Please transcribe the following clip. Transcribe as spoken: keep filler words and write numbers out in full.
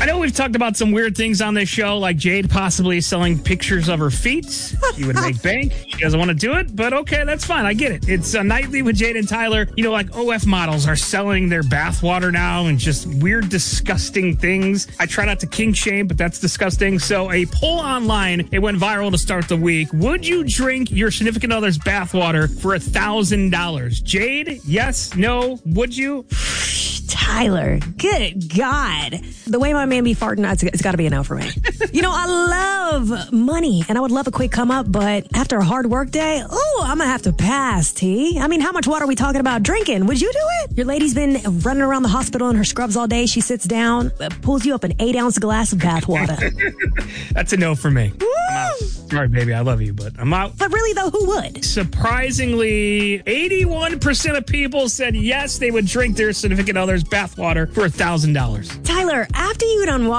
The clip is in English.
I know we've talked about some weird things on this show, like Jade possibly selling pictures of her feet. She would make bank. She doesn't want to do it, but okay, that's fine. I get it. It's uh, Nightly with Jade and Tyler. You know, like O F models are selling their bathwater now and just weird, disgusting things. I try not to kink shame, but that's disgusting. So a poll online, it went viral to start the week. Would you drink your significant other's bathwater for a thousand dollars? Jade, yes, no, would you? Tyler, good God. The way my man be farting, it's, it's got to be a no for me. You know, I love money, and I would love a quick come up, but after a hard work day, oh, I'm going to have to pass, T. I mean, how much water are we talking about drinking? Would you do it? Your lady's been running around the hospital in her scrubs all day. She sits down, pulls you up an eight-ounce glass of bath water. That's a no for me. Woo! I'm out. Sorry, baby, I love you, but I'm out. But really, though, who would? Surprisingly, eighty-one percent of people said yes, they would drink their significant other's bathwater for a thousand dollars. Tyler, after you done